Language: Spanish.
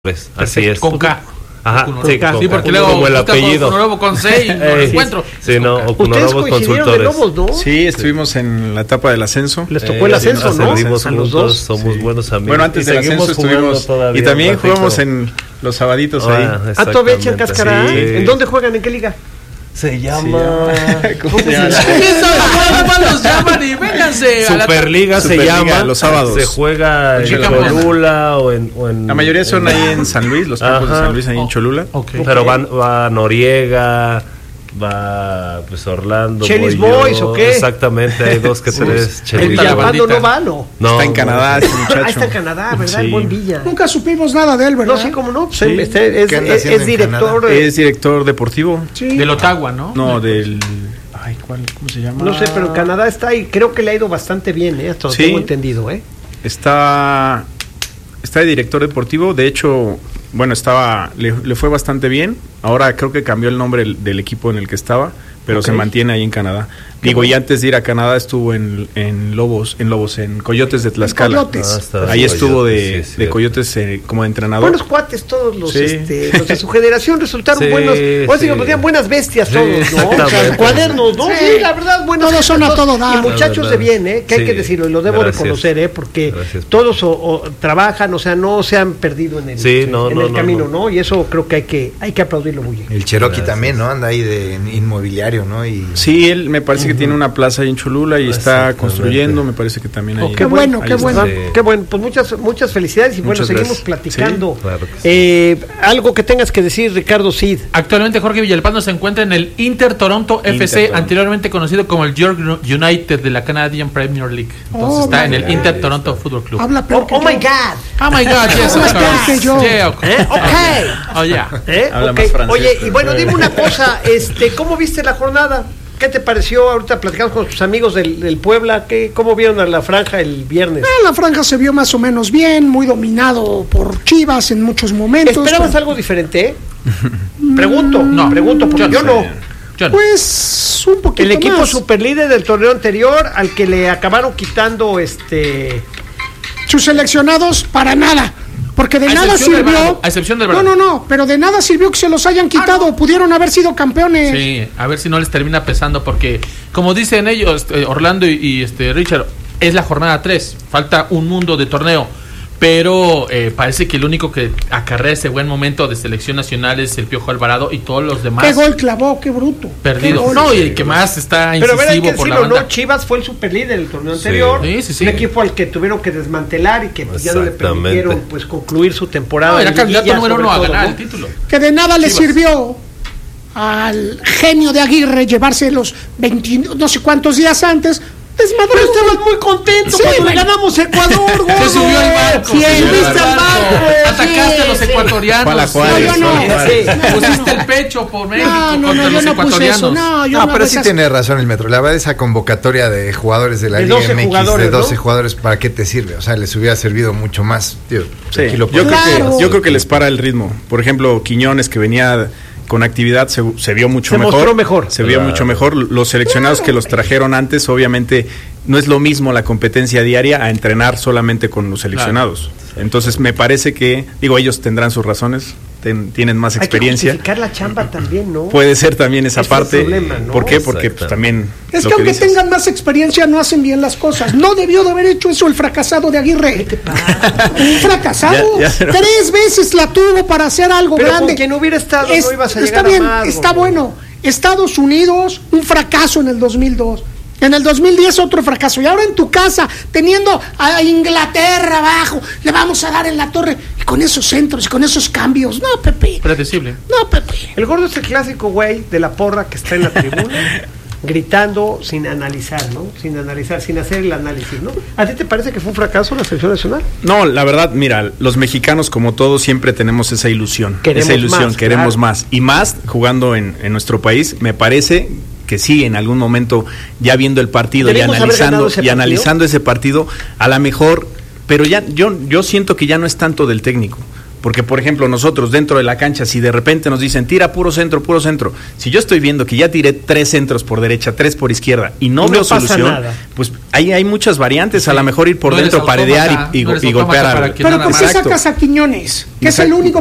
Así es. Con K. Ajá, sí, porque luego como el apellido. Okunorobo con C y no lo encuentro. Sí, no, Okunorobo Consultores. Lobos, ¿no? Sí, estuvimos en la etapa del ascenso. Les tocó el ascenso, ¿no? Ascendimos A los juntos, dos. somos buenos amigos. Bueno, antes del ascenso estuvimos y también jugamos en los sabaditos ahí. ¿Todavía echan cáscara? Sí. ¿En dónde juegan? ¿En qué liga? Se llama... ¿Cómo se llama? Los llaman y vénganse. Superliga se llama. Los sábados. Se juega en Cholula o en... La mayoría son ahí en San Luis, los campos de San Luis ahí en Cholula. Okay. Pero va Noriega, va pues Orlando. ¿Chelis Boys o qué? Exactamente, hay dos que tres. El Villalpando no va, ¿no? Está en Canadá ese muchacho. Está en Canadá, ¿verdad? Sí. El buen Villa. Nunca supimos nada de él, ¿verdad? No, sí, cómo no. Sí. Es director. Es director deportivo. Sí. Del Ottawa, ¿no? No, del... Ay, ¿cómo se llama? No sé, pero en Canadá está y creo que le ha ido bastante bien, hasta lo tengo entendido, Está de director deportivo, de hecho, bueno, le fue bastante bien. Ahora creo que cambió el nombre del equipo en el que estaba, pero se mantiene ahí en Canadá. Digo, y antes de ir a Canadá estuvo en Coyotes de Tlaxcala. Ahí estuvo de Coyotes como entrenador. Buenos cuates todos los de su generación resultaron buenos. Buenas bestias todos, ¿no? O sea, cuadernos, ¿no? Sí, la verdad, buenos. Todos son a todo dar. Y muchachos de bien, que hay que decirlo, y lo debo reconocer, porque todos trabajan, o sea, no se han perdido en el camino, ¿no? Y eso creo que hay que aplaudirlo muy bien. El Cherokee también, ¿no? Anda ahí de inmobiliario, ¿no? Sí, él me parece que tiene una plaza ahí en Cholula y está construyendo, me parece que también ahí. Qué bueno. Qué bueno, pues muchas felicidades y bueno, seguimos platicando. Sí, claro algo que tengas que decir, Ricardo Cid. Actualmente Jorge Villalpando se encuentra en el Inter Toronto FC, anteriormente conocido como el York United de la Canadian Premier League. Entonces está en el Inter Toronto Football Club. Habla peor que Oh my God. Oh my God, yes, Habla peor que yo. Oh yeah. Habla más francés, Oye, y bueno, dime una cosa, ¿cómo viste la jornada? ¿Qué te pareció? Ahorita platicamos con tus amigos del Puebla. ¿Cómo vieron a la franja el viernes? La franja se vio más o menos bien, muy dominado por Chivas en muchos momentos. ¿Esperabas algo diferente? Pregunto, porque yo no. Pues un poquito el equipo más. superlíder del torneo anterior al que le acabaron quitando sus seleccionados para nada. Porque de nada sirvió. A excepción del Verano. No, pero de nada sirvió que se los hayan quitado. Pudieron haber sido campeones. Sí, a ver si no les termina pesando. Porque, como dicen ellos, Orlando y Richard, es la jornada 3. Falta un mundo de torneo. Pero parece que el único que acarrea ese buen momento de selección nacional es el Piojo Alvarado y todos los demás. ¿Qué gol clavó? ¡Qué bruto! Perdido. No, y el que más está incisivo por la banda. ¿no? Chivas fue el superlíder del torneo anterior. Sí. Un equipo al que tuvieron que desmantelar y que ya no le permitieron concluir su temporada. No, era candidato número 1 a ganar el título. Que de nada le sirvió al genio de Aguirre llevarse los 20, no sé cuántos días antes. Pero estabas muy contento cuando le ganamos a Ecuador. Se subió al barco. Subiste al barco. Atacaste a los ecuatorianos. Para Juárez. Pusiste el pecho por México contra los ecuatorianos. Pero sí tiene razón el Metro. La verdad, esa convocatoria de jugadores de la Liga MX de 12 jugadores, ¿para qué te sirve? O sea, les hubiera servido mucho más. Tío, yo creo que les para el ritmo. Por ejemplo, Quiñones, que venía con actividad, se vio mucho mejor. Mostró mejor. Se vio mucho mejor. Los seleccionados que los trajeron antes, obviamente, no es lo mismo la competencia diaria a entrenar solamente con los seleccionados. Entonces, me parece que, ellos tendrán sus razones, tienen más experiencia. Hay que justificar la chamba también, ¿no? Puede ser también esa parte. Problema, ¿no? ¿Por qué? Porque pues, también... Es que aunque tengan más experiencia, no hacen bien las cosas. No debió de haber hecho eso el fracasado de Aguirre. ¿Qué te pasa? Un fracasado. 3 veces la tuvo para hacer algo pero grande. Con quien hubiera estado no ibas a llegar está bien, a más, está bueno. Estados Unidos, un fracaso en el 2002. En el 2010 otro fracaso. Y ahora en tu casa, teniendo a Inglaterra abajo, le vamos a dar en la torre. Y con esos centros y con esos cambios. No, Pepe. Predecible. No, Pepe. El gordo es el clásico güey de la porra que está en la tribuna gritando sin analizar, ¿no? Sin hacer el análisis, ¿no? ¿A ti te parece que fue un fracaso la selección nacional? No, la verdad, mira, los mexicanos como todos siempre tenemos esa ilusión. Queremos más. Y más jugando en nuestro país, me parece que sí, en algún momento, ya viendo el partido y analizando ese partido, a lo mejor, pero ya yo siento que ya no es tanto del técnico. Porque, por ejemplo, nosotros dentro de la cancha, si de repente nos dicen, tira puro centro, si yo estoy viendo que ya tiré 3 centros por derecha, 3 por izquierda y no veo solución, nada. Pues hay muchas variantes, a lo mejor ir por dentro, paredear y golpear. Pero pues si sacas a Quiñones, que es el único